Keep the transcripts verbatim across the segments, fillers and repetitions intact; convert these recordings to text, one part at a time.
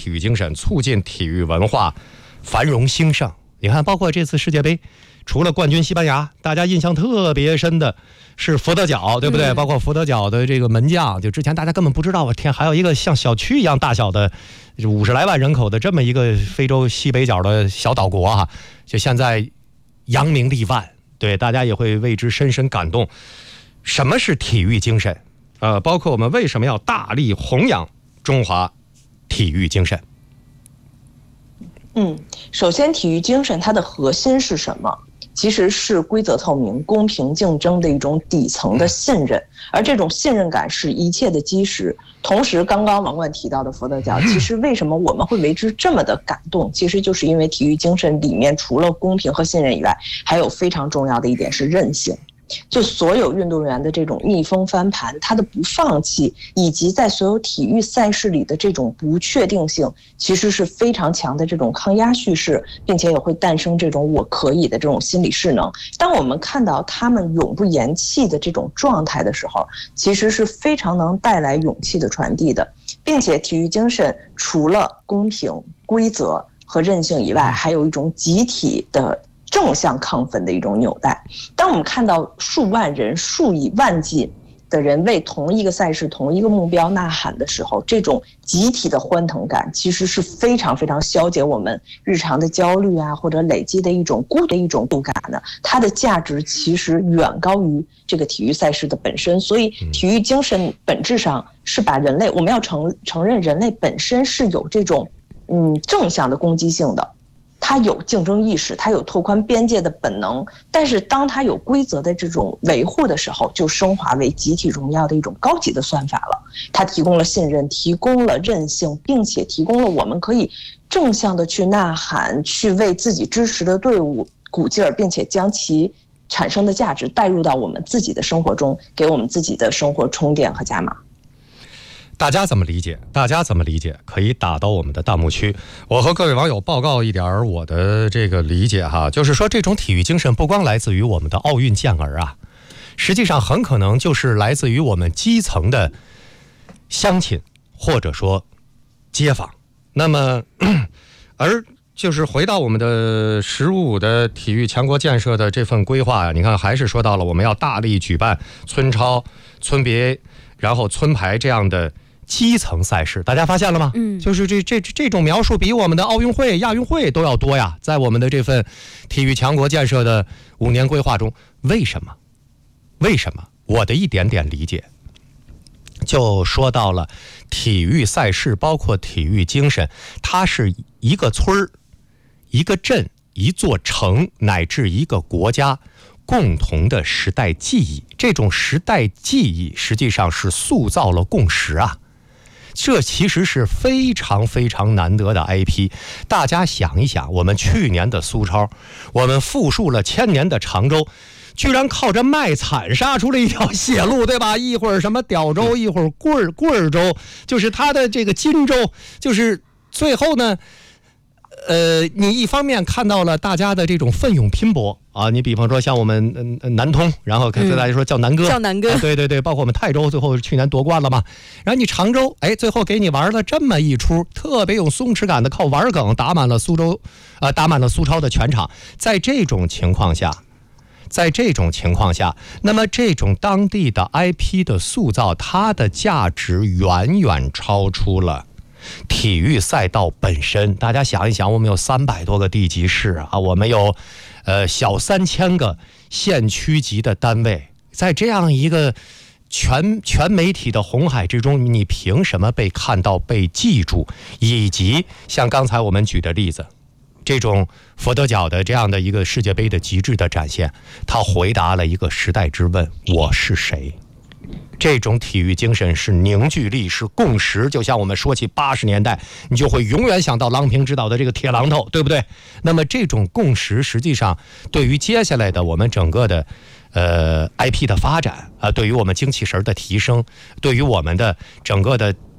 体育精神，促进体育文化繁荣兴盛。你看，包括这次世界杯，除了冠军西班牙，大家印象特别深的是佛得角，对不对？嗯、包括佛得角的这个门将，就之前大家根本不知道，我天，还有一个像小区一样大小的五十来万人口的这么一个非洲西北角的小岛国啊，就现在扬名立万，对，大家也会为之深深感动。什么是体育精神？呃，包括我们为什么要大力弘扬中华体育精神？ 嗯，首先，体育精神它的核心是什么？其实是规则透明、公平竞争的一种底层的信任，而这种信任感是一切的基石。同时，刚刚王冠提到的佛得角，其实为什么我们会为之这么的感动？其实就是因为体育精神里面除了公平和信任以外，还有非常重要的一点是韧性。就所有运动员的这种逆风翻盘，他的不放弃，以及在所有体育赛事里的这种不确定性，其实是非常强的这种抗压叙事，并且也会诞生这种我可以的这种心理势能。当我们看到他们永不言弃的这种状态的时候，其实是非常能带来勇气的传递的。并且体育精神除了公平、规则和韧性以外，还有一种集体的正向亢奋的一种纽带。当我们看到数万人、数以万计的人为同一个赛事、同一个目标呐喊的时候，这种集体的欢腾感其实是非常非常消解我们日常的焦虑啊，或者累积的一种孤独的一种度感的。它的价值其实远高于这个体育赛事的本身。所以体育精神本质上是把人类，我们要承承认人类本身是有这种嗯正向的攻击性的。他有竞争意识，他有拓宽边界的本能，但是当他有规则的这种维护的时候，就升华为集体荣耀的一种高级的算法了。它提供了信任，提供了韧性，并且提供了我们可以正向的去呐喊，去为自己支持的队伍鼓劲儿，并且将其产生的价值带入到我们自己的生活中，给我们自己的生活充电和加码。 大家怎么理解？大家怎么理解？可以打到我们的弹幕区。我和各位网友报告一点我的这个理解哈，就是说这种体育精神不光来自于我们的奥运健儿啊，实际上很可能就是来自于我们基层的乡亲或者说街坊。那么，而就是回到我们的十五的体育强国建设的这份规划啊，你看还是说到了我们要大力举办村超、村别，然后村排这样的基层赛事。大家发现了吗？嗯，就是这这这种描述比我们的奥运会、亚运会都要多呀。在我们的这份体育强国建设的五年规划中，为什么？为什么？我的一点点理解，就说到了体育赛事，包括体育精神，它是一个村儿、一个镇、一座城，乃至一个国家共同的时代记忆。这种时代记忆实际上是塑造了共识啊，这其实是非常非常难得的 I P。 大家想一想，我们去年的苏超，我们复述了千年的常州，居然靠着卖惨杀出了一条血路，对吧？一会儿什么屌州，一会儿棍儿棍儿州，就是他的这个金州，就是最后呢呃，你一方面看到了大家的这种奋勇拼搏啊，你比方说像我们、呃、南通，然后跟大家说叫南哥， 叫南哥、啊， 对对对，包括我们泰州，最后去年夺冠了嘛。然后你常州，哎，最后给你玩了这么一出，特别有松弛感的，靠玩梗打满了苏州，啊、呃，打满了苏超的全场。在这种情况下，在这种情况下，那么这种当地的 I P 的塑造，它的价值远远超出了体育赛道本身。大家想一想，我们有三百多个地级市啊，我们有呃小三千个县区级的单位，在这样一个全全媒体的红海之中，你凭什么被看到、被记住？以及像刚才我们举的例子，这种佛得角的这样的一个世界杯的极致的展现，他回答了一个时代之问：我是谁？这种体育精神是凝聚力，是共识。就像我们说起八十年代，你就会永远想到郎平指导的这个铁榔头，对不对？那么这种共识实际上对于接下来的我们整个的呃 I P 的发展啊、呃，对于我们精气神的提升，对于我们的整个的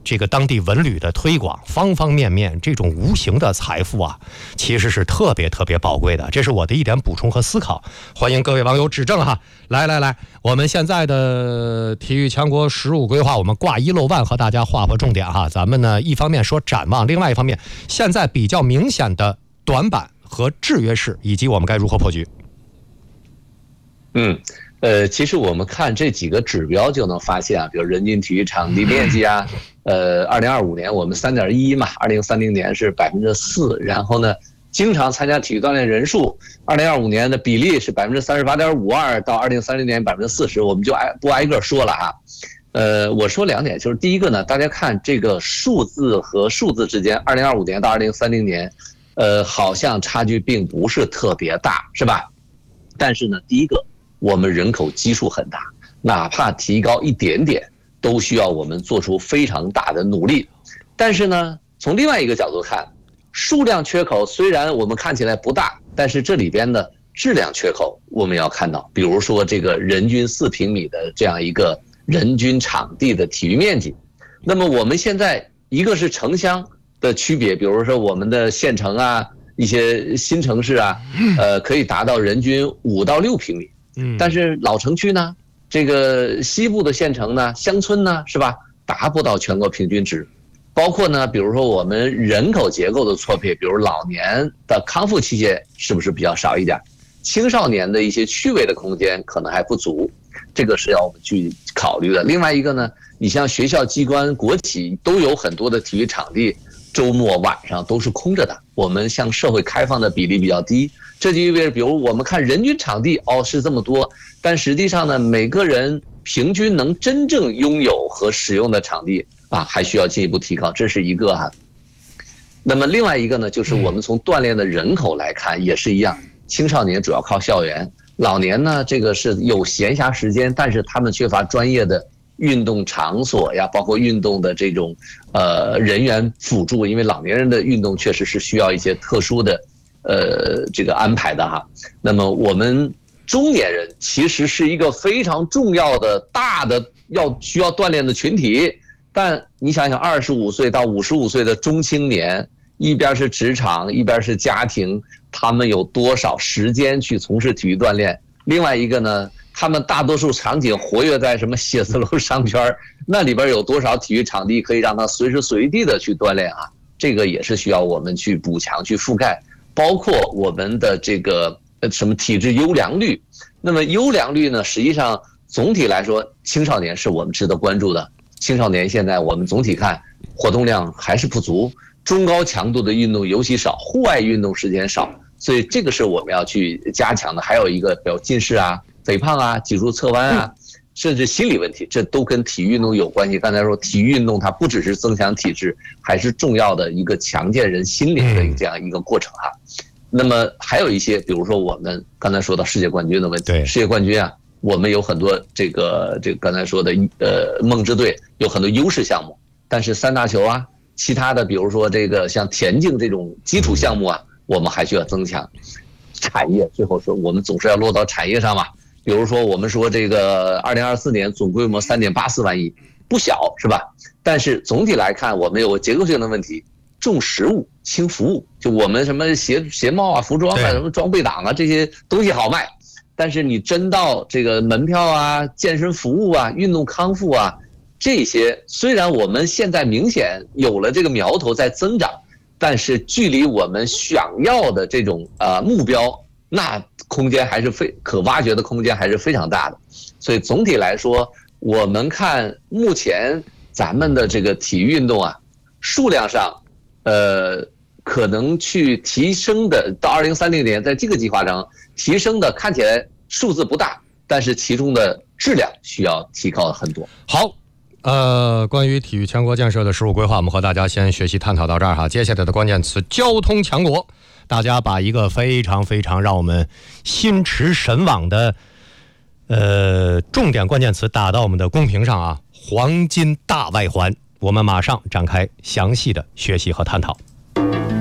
这个当地文旅的推广，方方面面这种无形的财富啊，其实是特别特别宝贵的。这是我的一点补充和思考，欢迎各位网友指正哈。来来来，我们现在的体育强国十五规划，我们挂一漏万和大家划划重点哈。咱们呢一方面说展望，另外一方面现在比较明显的短板和制约是，以及我们该如何破局。 嗯。呃，其实我们看这几个指标就能发现啊，比如人均体育场地面积啊，呃，二零二五年我们三点一嘛，二零三零年是百分之四，然后呢，经常参加体育锻炼人数，二零二五年的比例是百分之三十八点五二，到二零三零年百分之四十，我们就挨不挨个说了哈。呃，我说两点，就是第一个呢，大家看这个数字和数字之间，二零二五年到二零三零年，呃，好像差距并不是特别大，是吧？但是呢，第一个。我们人口基数很大，哪怕提高一点点，都需要我们做出非常大的努力。但是呢，从另外一个角度看，数量缺口虽然我们看起来不大，但是这里边的质量缺口我们要看到，比如说这个人均四平米的这样一个人均场地的体育面积。那么我们现在一个是城乡的区别，比如说我们的县城啊，一些新城市啊，呃，可以达到人均五到六平米。嗯，但是老城区呢，这个西部的县城呢，乡村呢，是吧？达不到全国平均值，包括呢，比如说我们人口结构的错配，比如老年的康复器械是不是比较少一点？青少年的一些趣味的空间可能还不足，这个是要我们去考虑的。另外一个呢，你像学校、机关、国企都有很多的体育场地，周末晚上都是空着的，我们向社会开放的比例比较低。这就意味着，比如我们看人均场地哦是这么多，但实际上呢，每个人平均能真正拥有和使用的场地啊，还需要进一步提高，这是一个哈。那么另外一个呢，就是我们从锻炼的人口来看也是一样，青少年主要靠校园，老年呢这个是有闲暇时间，但是他们缺乏专业的运动场所呀，包括运动的这种呃人员辅助，因为老年人的运动确实是需要一些特殊的。呃，这个安排的哈，那么我们中年人其实是一个非常重要的大的要需要锻炼的群体，但你想想，二十五岁到五十五岁的中青年，一边是职场，一边是家庭，他们有多少时间去从事体育锻炼？另外一个呢，他们大多数场景活跃在什么写字楼商圈，那里边有多少体育场地可以让他随时随地的去锻炼啊？这个也是需要我们去补强、去覆盖。包括我们的这个呃什么体质优良率，那么优良率呢，实际上总体来说，青少年是我们值得关注的。青少年现在我们总体看活动量还是不足，中高强度的运动尤其少，户外运动时间少，所以这个是我们要去加强的。还有一个，比如近视啊、肥胖啊、脊柱侧弯啊，甚至心理问题，这都跟体育运动有关系。刚才说体育运动它不只是增强体质，还是重要的一个强健人心灵的这样一个过程哈。那么还有一些，比如说我们刚才说到世界冠军的问题，世界冠军啊，我们有很多这个这个刚才说的呃梦之队有很多优势项目，但是三大球啊，其他的比如说这个像田径这种基础项目啊，我们还需要增强。产业最后说，我们总是要落到产业上嘛。比如说我们说这个二零二四年总规模三点八四万亿，不小是吧？但是总体来看，我们有个结构性的问题。重实物轻服务，就我们什么鞋鞋帽啊、服装啊、什么装备党啊这些东西好卖，但是你真到这个门票啊、健身服务啊、运动康复啊这些，虽然我们现在明显有了这个苗头在增长，但是距离我们想要的这种呃目标，那空间还是非可挖掘的空间还是非常大的。所以总体来说，我们看目前咱们的这个体育运动啊，数量上。呃，可能去提升的，到二零三零年，在这个计划上提升的看起来数字不大，但是其中的质量需要提高很多。 好，呃，关于体育强国建设的十五规划，我们和大家先学习探讨到这儿哈。接下来的关键词：交通强国。大家把一个非常非常让我们心驰神往的呃重点关键词打到我们的公屏上啊，黄金大外环。我们马上展开详细的学习和探讨。